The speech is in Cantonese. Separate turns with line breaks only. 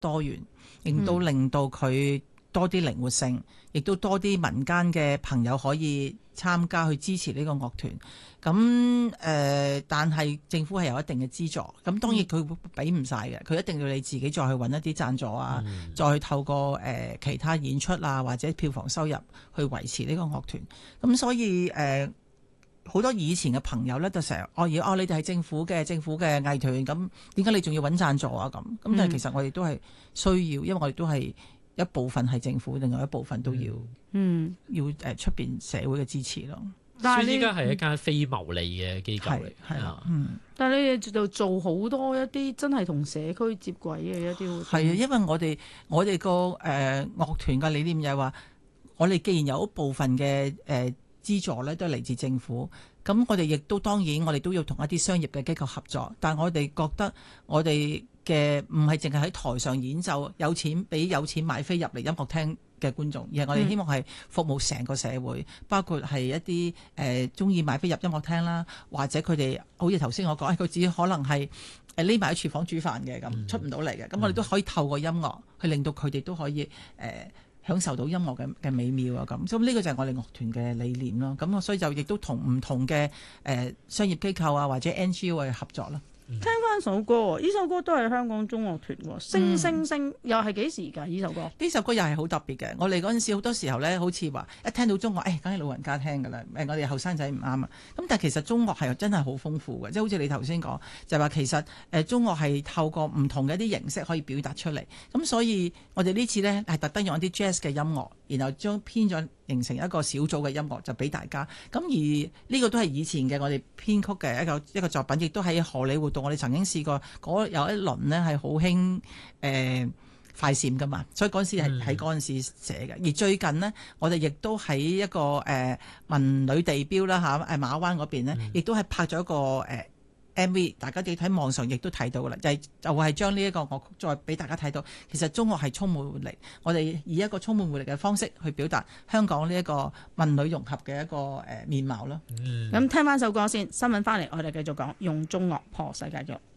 多元，亦都令到佢多啲靈活性，亦都多啲民間嘅朋友可以參加去支持呢個樂團。咁但係政府係有一定嘅資助，咁當然佢俾唔晒嘅，佢一定要你自己再去揾一啲贊助啊，再去透過其他演出啊或者票房收入去維持呢個樂團。咁所以好多以前嘅朋友咧，就成日你哋係政府嘅藝團，咁點解你仲要揾贊助啊？咁但係其實我哋都係需要，因為我哋都係一部分係政府，另外一部分都要要出邊社會嘅支持咯。
但係依家係一間非牟利嘅機構嚟，係啦。
但係你哋就做好多一啲真係同社區接軌嘅一啲活動。
係啊，因為我哋個樂團嘅理念就係話，我哋既然有一部分嘅資助咧都係嚟自政府，咁我哋亦都當然我哋都要同一啲商業嘅機構合作，但係我哋覺得我哋嘅唔係淨係喺台上演奏，有錢俾有錢買飛入嚟音樂廳嘅觀眾，而係我哋希望係服務成個社會，包括係一啲中意買飛入音樂廳啦，或者佢哋好似頭先我講，佢自己可能係匿埋喺廚房煮飯嘅，咁出唔到嚟嘅，咁我哋都可以透過音樂去令到佢哋都可以享受到音樂嘅美妙啊！咁呢個就係我哋樂團嘅理念咯。咁所以就亦都同唔同嘅商業機構啊或者 NGO 去合作啦。
聽翻首歌，呢首歌都係香港中樂團喎，星星星又係幾時㗎？呢首歌
呢首歌又係好特別嘅。我哋嗰陣時好多時候咧，好似話一聽到中樂，梗係老人家聽㗎啦。我哋後生仔唔啱啊。咁但係其實中樂係真係好豐富嘅，即係好似你頭先講，就係話其實中樂係透過唔同嘅一啲形式可以表達出嚟。咁所以我哋呢次咧係特登用一啲 jazz 嘅音樂，然後將編咗形成一個小組嘅音樂就俾大家。咁而呢個都係以前嘅我哋編曲嘅一個作品，亦都喺荷里活動。我哋曾經試過有一輪呢係好興快閃噶嘛，所以嗰陣時係喺嗰陣時寫嘅。而最近呢，我哋亦都喺一個文旅地標啦嚇，馬灣嗰邊呢，亦都係拍咗一個MV， 大家哋睇網上亦都睇到噶啦，就係將呢一個樂曲再俾大家睇到，其實中樂係充滿活力，我哋以一個充滿活力嘅方式去表達香港呢一個文旅融合嘅一個面貌咯。
咁聽翻首歌先，新聞翻嚟我哋繼續講，用中樂破世界紀錄。